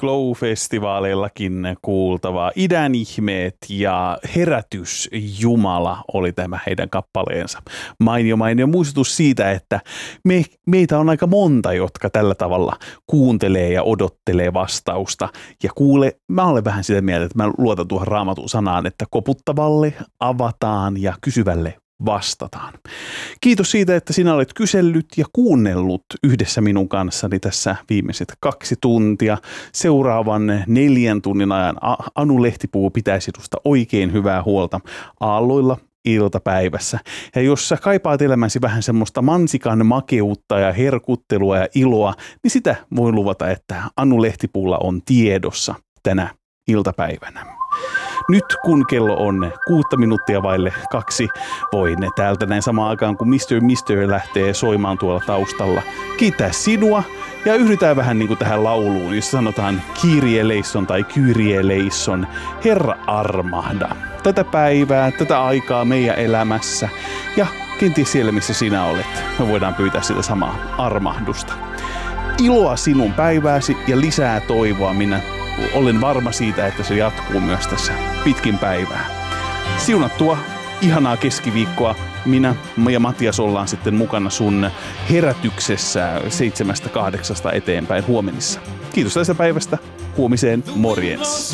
Glow-festivaaleillakin kuultava Idän ihmeet ja Herätys Jumala oli tämä heidän kappaleensa. Mainio muistutus siitä, että meitä on aika monta, jotka tällä tavalla kuuntelee ja odottelee vastausta. Ja kuule, mä olen vähän sitä mieltä, että mä luotan tuohon Raamatun sanaan, että koputtavalle avataan ja kysyvälle vastataan. Kiitos siitä, että sinä olet kysellyt ja kuunnellut yhdessä minun kanssani tässä viimeiset 2 tuntia. Seuraavan 4 tunnin ajan Anu Lehtipuu pitää sinusta oikein hyvää huolta aalloilla iltapäivässä. Ja jos sä kaipaat elämäsi vähän semmoista mansikan makeutta ja herkuttelua ja iloa, niin sitä voi luvata, että Anu Lehtipuulla on tiedossa tänä iltapäivänä. Nyt kun kello on 6 minuuttia vaille 2, voin täältä näin samaan aikaan, kun Mr. lähtee soimaan tuolla taustalla, kiittää sinua ja yhdytään vähän niin kuin tähän lauluun, jossa sanotaan Kyrie eleison tai Kyrie eleison, Herra armahda. Tätä päivää, tätä aikaa meidän elämässä ja kenties siellä, missä sinä olet, me voidaan pyytää sitä samaa armahdusta. Iloa sinun päivääsi ja lisää toivoa, minä olen varma siitä, että se jatkuu myös tässä pitkin päivää. Siunattua ihanaa keskiviikkoa. Minä ja Matias ollaan sitten mukana sun herätyksessä 7-8 eteenpäin huomenissa. Kiitos tästä päivästä. Huomiseen, morjens.